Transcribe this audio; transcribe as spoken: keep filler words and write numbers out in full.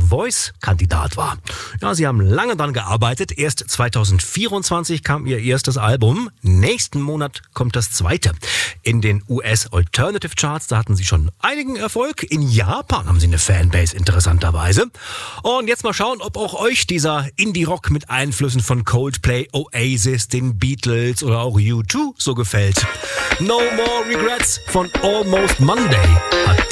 Voice-Kandidat war. Ja, sie haben lange daran gearbeitet. Erst zwanzig vierundzwanzig kam ihr erstes Album. Nächsten Monat kommt das zweite. In den U S Alternative Charts, da hatten sie schon einigen Erfolg. In Japan haben sie eine Fanbase, interessanterweise. Und jetzt mal schauen, ob auch euch dieser Indie-Rock mit Einflüssen von Coldplay, Oasis, den Beatles oder auch U zwei so gefällt. No More Regrets von Almost Monday hat